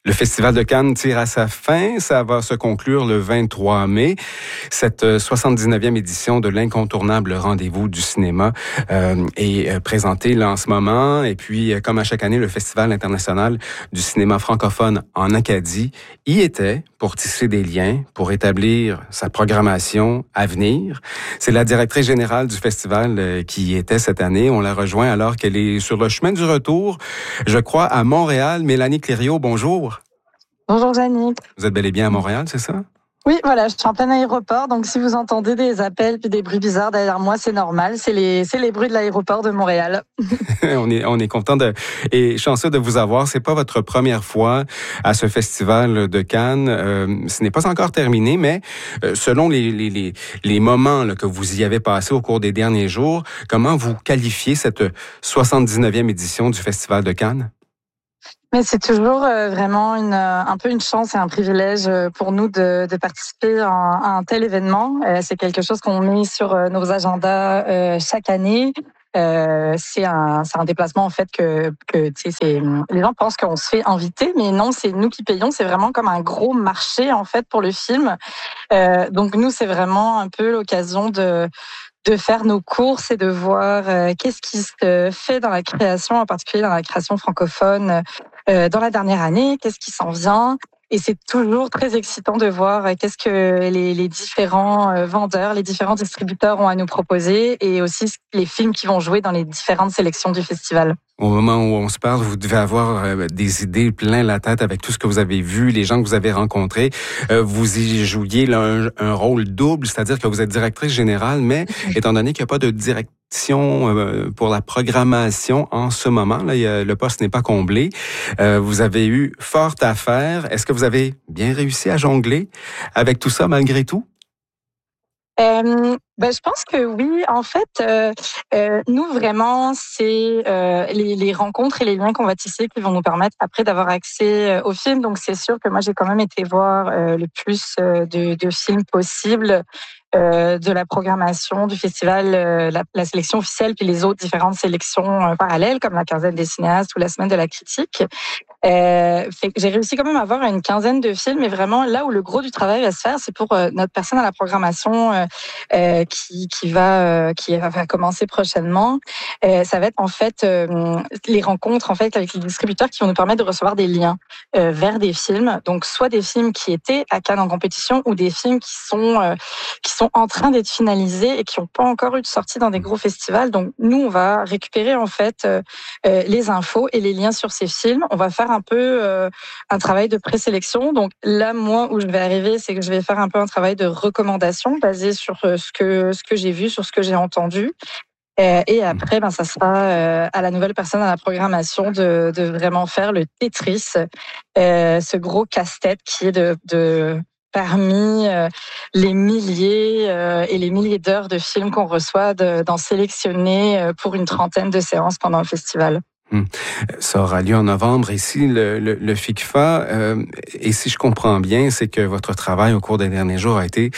Le Festival de Cannes tire à sa fin. Ça va se conclure le 23 mai. Cette 79e édition de l'incontournable rendez-vous du cinéma est présentée là en ce moment. Et puis, comme à chaque année, le Festival international du cinéma francophone en Acadie y était pour tisser des liens, pour établir sa programmation à venir. C'est la directrice générale du festival qui y était cette année. On la rejoint alors qu'elle est sur le chemin du retour, je crois, à Montréal. Mélanie Clériot, bonjour. Bonjour Yannick. Vous êtes bel et bien à Montréal, c'est ça? Oui, voilà, je suis en plein aéroport, donc si vous entendez des appels puis des bruits bizarres derrière moi, c'est normal, c'est les bruits de l'aéroport de Montréal. on est content et chanceux de vous avoir. C'est pas votre première fois à ce festival de Cannes. Ce n'est pas encore terminé, mais selon les moments là, que vous y avez passés au cours des derniers jours, comment vous qualifiez cette 79e édition du Festival de Cannes? Mais c'est toujours vraiment un peu une chance et un privilège pour nous de participer à un tel événement. C'est quelque chose qu'on met sur nos agendas chaque année. C'est un déplacement en fait que tu sais, les gens pensent qu'on se fait inviter, mais non, c'est nous qui payons. C'est vraiment comme un gros marché en fait pour le film. Donc nous, c'est vraiment un peu l'occasion de faire nos courses et de voir qu'est-ce qui se fait dans la création, en particulier dans la création francophone dans la dernière année, qu'est-ce qui s'en vient. Et c'est toujours très excitant de voir qu'est-ce que les différents vendeurs, les différents distributeurs ont à nous proposer et aussi les films qui vont jouer dans les différentes sélections du festival. Au moment où on se parle, vous devez avoir des idées plein la tête avec tout ce que vous avez vu, les gens que vous avez rencontrés. Vous y jouiez là, un rôle double, c'est-à-dire que vous êtes directrice générale, mais étant donné qu'il n'y a pas de direction pour la programmation en ce moment, là, le poste n'est pas comblé. Vous avez eu fort à faire. Est-ce que vous avez bien réussi à jongler avec tout ça malgré tout? Je pense que oui. En fait, nous vraiment, c'est les rencontres et les liens qu'on va tisser qui vont nous permettre après d'avoir accès au film. Donc c'est sûr que moi j'ai quand même été voir le plus de films possible. De la programmation du festival, la sélection officielle, puis les autres différentes sélections parallèles, comme la quinzaine des cinéastes ou la semaine de la critique. Fait que j'ai réussi quand même à avoir une quinzaine de films, mais vraiment là où le gros du travail va se faire, c'est pour notre personne à la programmation qui va commencer prochainement. Ça va être en fait les rencontres en fait avec les distributeurs qui vont nous permettre de recevoir des liens vers des films. Donc soit des films qui étaient à Cannes en compétition ou des films qui sont en train d'être finalisés et qui n'ont pas encore eu de sortie dans des gros festivals. Donc, nous, on va récupérer en fait les infos et les liens sur ces films. On va faire un peu un travail de présélection. Donc là, moi, où je vais arriver, c'est que je vais faire un peu un travail de recommandation basé sur ce que j'ai vu, sur ce que j'ai entendu. Et après, ça sera à la nouvelle personne à la programmation de vraiment faire le Tetris, ce gros casse-tête qui est de parmi les milliers et les milliers d'heures de films qu'on reçoit, d'en sélectionner pour une trentaine de séances pendant le festival. Ça aura lieu en novembre ici, le FICFA. Et si je comprends bien, c'est que votre travail au cours des derniers jours a été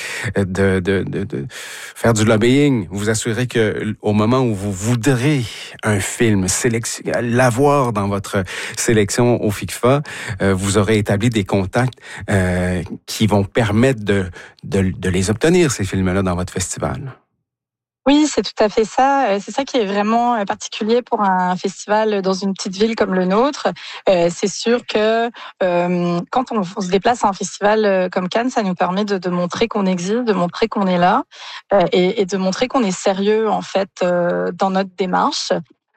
de faire du lobbying. Vous assurez que au moment où vous voudrez un film, l'avoir dans votre sélection au FICFA, vous aurez établi des contacts qui vont permettre de les obtenir, ces films-là, dans votre festival. Oui, c'est tout à fait ça. C'est ça qui est vraiment particulier pour un festival dans une petite ville comme le nôtre. C'est sûr que quand on se déplace à un festival comme Cannes, ça nous permet de montrer qu'on existe, de montrer qu'on est là et de montrer qu'on est sérieux en fait dans notre démarche.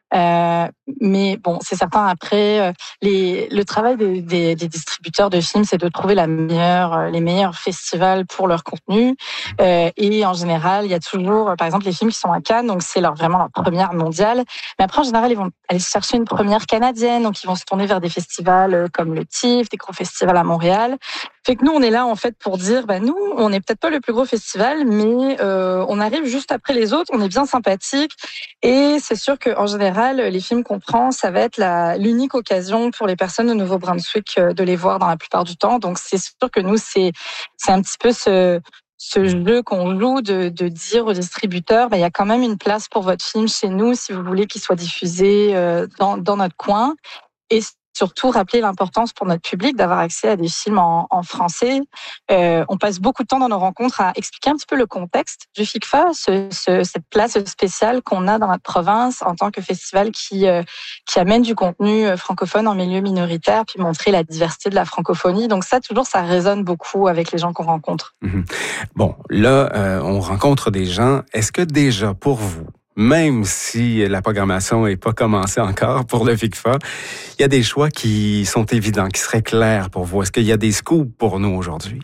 Mais bon, c'est certain, après, le travail des distributeurs de films, c'est de trouver les meilleurs festivals pour leur contenu. Et en général, il y a toujours, par exemple, les films qui sont à Cannes, donc c'est vraiment leur première mondiale. Mais après, en général, ils vont aller chercher une première canadienne, donc ils vont se tourner vers des festivals comme le TIFF, des gros festivals à Montréal. Fait que nous, on est là en fait pour dire, nous, on n'est peut-être pas le plus gros festival, mais on arrive juste après les autres, on est bien sympathique. Et c'est sûr qu'en général, les films qu'on prend, ça va être l'unique occasion pour les personnes de Nouveau-Brunswick de les voir dans la plupart du temps. Donc c'est sûr que nous, c'est un petit peu ce jeu qu'on joue de dire aux distributeurs, il y a quand même une place pour votre film chez nous si vous voulez qu'il soit diffusé dans notre coin. Et surtout rappeler l'importance pour notre public d'avoir accès à des films en français. On passe beaucoup de temps dans nos rencontres à expliquer un petit peu le contexte du FICFA, cette place spéciale qu'on a dans notre province en tant que festival qui amène du contenu francophone en milieu minoritaire, puis montrer la diversité de la francophonie. Donc ça, toujours, ça résonne beaucoup avec les gens qu'on rencontre. Bon, là, on rencontre des gens. Est-ce que déjà, pour vous, même si la programmation n'est pas commencée encore pour le FICFA, il y a des choix qui sont évidents, qui seraient clairs pour vous? Est-ce qu'il y a des scoops pour nous aujourd'hui?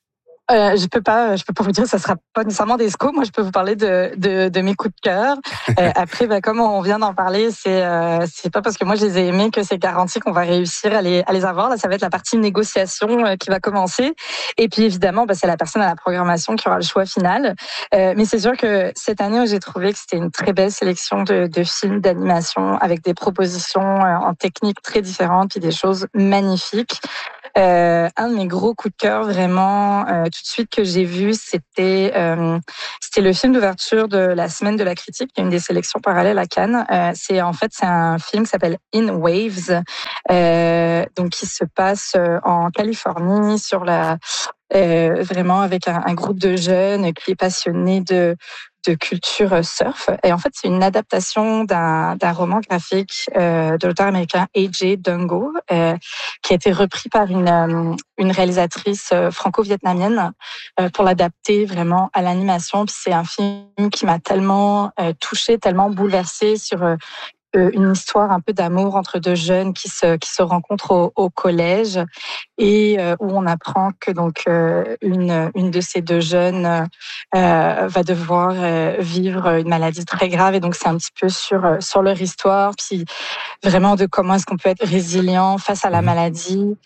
Je peux pas vous dire, ça sera pas nécessairement des scoops. Moi, je peux vous parler de mes coups de cœur. Après, comme on vient d'en parler, c'est pas parce que moi je les ai aimés que c'est garanti qu'on va réussir à les avoir. Là, ça va être la partie négociation qui va commencer. Et puis évidemment, c'est la personne à la programmation qui aura le choix final. Mais c'est sûr que cette année, j'ai trouvé que c'était une très belle sélection de films d'animation avec des propositions en technique très différentes puis des choses magnifiques. Un de mes gros coups de cœur vraiment tout de suite que j'ai vu, c'était le film d'ouverture de la Semaine de la critique, qui est une des sélections parallèles à Cannes. C'est un film qui s'appelle In Waves, donc qui se passe en Californie sur vraiment avec un groupe de jeunes qui est passionné de culture surf. Et en fait, c'est une adaptation d'un roman graphique de l'auteur américain A.J. Dungo, qui a été repris par une réalisatrice franco-vietnamienne pour l'adapter vraiment à l'animation. Puis c'est un film qui m'a tellement touchée, tellement bouleversée sur une histoire un peu d'amour entre deux jeunes qui se rencontrent au collège et où on apprend que donc une de ces deux jeunes va devoir vivre une maladie très grave, et donc c'est un petit peu sur leur histoire, puis vraiment de comment est-ce qu'on peut être résilient face à la maladie.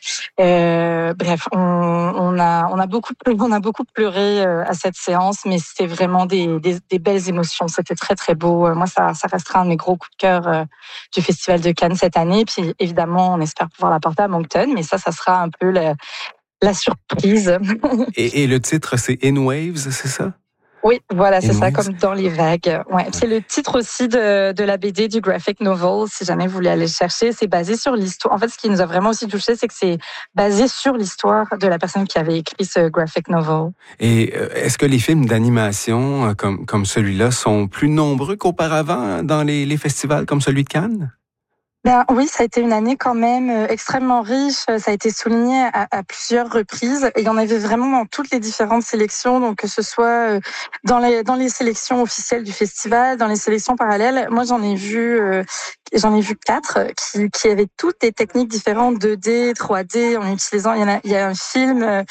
Bref, on a beaucoup pleuré à cette séance, mais c'était vraiment des belles émotions. C'était très très beau. Moi, ça restera un de mes gros coups de cœur du Festival de Cannes cette année. Puis évidemment, on espère pouvoir la porter à Moncton, mais ça sera un peu la surprise. Et le titre, c'est In Waves, c'est ça? Oui, voilà, c'est ça, Waves. comme dans les vagues. Ouais. C'est le titre aussi de la BD, du graphic novel, si jamais vous voulez aller le chercher. C'est basé sur l'histoire. En fait, ce qui nous a vraiment aussi touché, c'est que c'est basé sur l'histoire de la personne qui avait écrit ce graphic novel. Et est-ce que les films d'animation comme celui-là sont plus nombreux qu'auparavant dans les festivals comme celui de Cannes? Ben oui, ça a été une année quand même extrêmement riche. Ça a été souligné à plusieurs reprises. Et il y en avait vraiment dans toutes les différentes sélections, donc que ce soit dans les sélections officielles du festival, dans les sélections parallèles. Moi, j'en ai vu 4 qui avaient toutes des techniques différentes, 2D, 3D, en utilisant. Il y a un film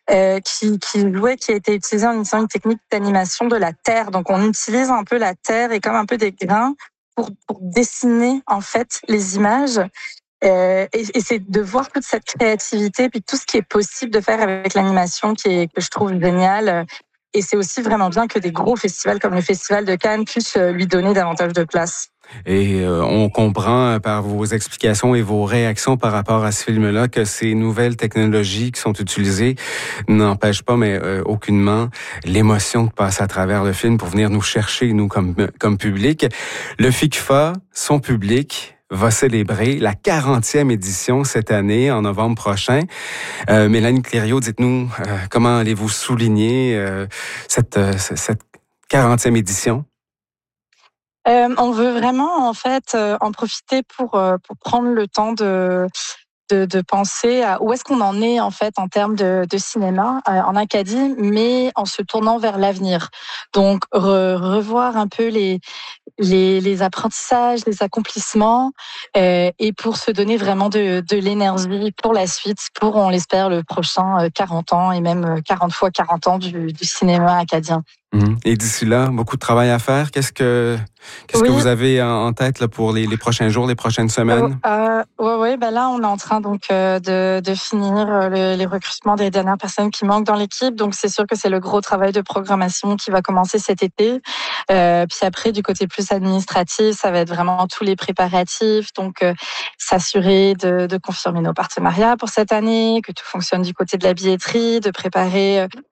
qui a été utilisé en utilisant une technique d'animation de la terre. Donc, on utilise un peu la terre et comme un peu des grains pour dessiner en fait les images. Et c'est de voir toute cette créativité puis tout ce qui est possible de faire avec l'animation que je trouve génial. Et c'est aussi vraiment bien que des gros festivals comme le Festival de Cannes puissent lui donner davantage de place. Et on comprend par vos explications et vos réactions par rapport à ce film-là que ces nouvelles technologies qui sont utilisées n'empêchent pas, mais aucunement, l'émotion de passer à travers le film pour venir nous chercher, nous, comme public. Le FICFA, son public, va célébrer la 40e édition cette année, en novembre prochain. Mélanie Clériot, dites-nous, comment allez-vous souligner cette 40e édition? On veut vraiment en fait en profiter pour prendre le temps de penser à où est-ce qu'on en est en fait en termes de cinéma en Acadie, mais en se tournant vers l'avenir. Donc revoir un peu les apprentissages, les accomplissements, et pour se donner vraiment de l'énergie pour la suite, pour, on l'espère, le prochain 40 ans et même 40 fois 40 ans du cinéma acadien. Et d'ici là, beaucoup de travail à faire. Qu'est-ce que vous avez en tête là, pour les prochains jours, les prochaines semaines? Ouais, là, on est en train donc de finir les recrutements des dernières personnes qui manquent dans l'équipe. Donc, c'est sûr que c'est le gros travail de programmation qui va commencer cet été. Puis après, du côté plus administratif, ça va être vraiment tous les préparatifs. Donc, s'assurer de confirmer nos partenariats pour cette année, que tout fonctionne du côté de la billetterie, de préparer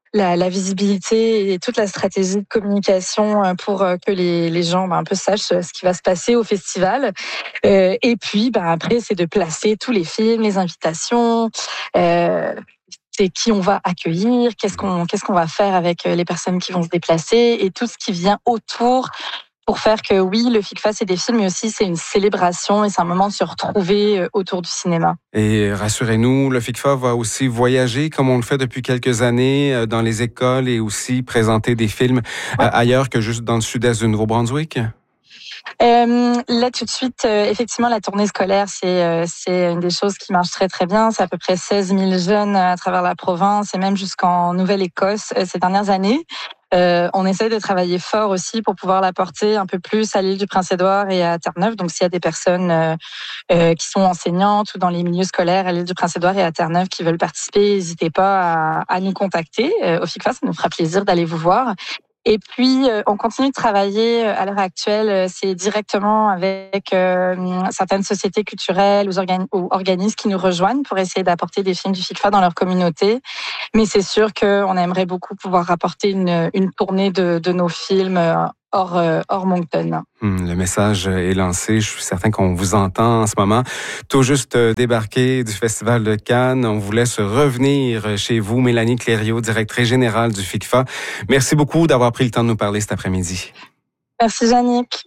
la visibilité et toute la stratégie de communication pour que les gens un peu sachent ce qui va se passer au festival. Et puis après, c'est de placer tous les films, les invitations. C'est qui on va accueillir, qu'est-ce qu'on va faire avec les personnes qui vont se déplacer et tout ce qui vient autour pour faire que oui, le FICFA, c'est des films, mais aussi c'est une célébration et c'est un moment de se retrouver autour du cinéma. Et rassurez-nous, le FICFA va aussi voyager, comme on le fait depuis quelques années, dans les écoles et aussi présenter des films ailleurs que juste dans le sud-est du Nouveau-Brunswick? Là, tout de suite, effectivement, la tournée scolaire, c'est une des choses qui marche très, très bien. C'est à peu près 16 000 jeunes à travers la province et même jusqu'en Nouvelle-Écosse ces dernières années. On essaie de travailler fort aussi pour pouvoir l'apporter un peu plus à l'île du Prince-Édouard et à Terre-Neuve. Donc, s'il y a des personnes qui sont enseignantes ou dans les milieux scolaires à l'île du Prince-Édouard et à Terre-Neuve qui veulent participer, n'hésitez pas à nous contacter. Au FICFA, ça nous fera plaisir d'aller vous voir. Et puis, on continue de travailler à l'heure actuelle, c'est directement avec certaines sociétés culturelles ou organismes qui nous rejoignent pour essayer d'apporter des films du FICFA dans leur communauté. Mais c'est sûr qu'on aimerait beaucoup pouvoir apporter une tournée de nos films hors Moncton. Le message est lancé. Je suis certain qu'on vous entend en ce moment. Tout juste débarqué du Festival de Cannes. On vous laisse revenir chez vous, Mélanie Clériot, directrice générale du FICFA. Merci beaucoup d'avoir pris le temps de nous parler cet après-midi. Merci, Jannick.